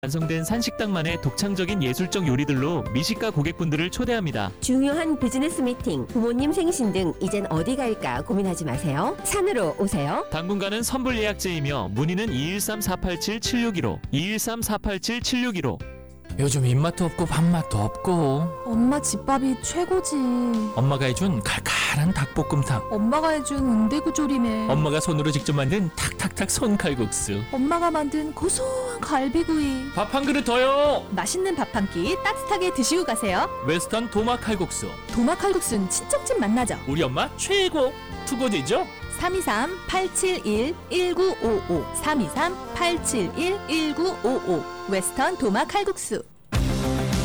완성된 산식당만의 독창적인 예술적 요리들로 미식가 고객분들을 초대합니다. 중요한 비즈니스 미팅, 부모님 생신 등 이젠 어디 갈까 고민하지 마세요. 산으로 오세요. 당분간은 선불 예약제이며 문의는 213-487-7615, 213-487-7615. 요즘 입맛도 없고 밥맛도 없고 엄마 집밥이 최고지. 엄마가 해준 칼칼한 닭볶음탕, 엄마가 해준 은대구조림에 엄마가 손으로 직접 만든 탁탁탁 손칼국수, 엄마가 만든 고소한 갈비구이. 밥 한 그릇 더요. 맛있는 밥 한 끼 따뜻하게 드시고 가세요. 웨스턴 도마 칼국수, 도마 칼국수는 친정집 맛나죠. 우리 엄마 최고. 투고지죠? 323-871-1955 323-871-1955 웨스턴 도마 칼국수.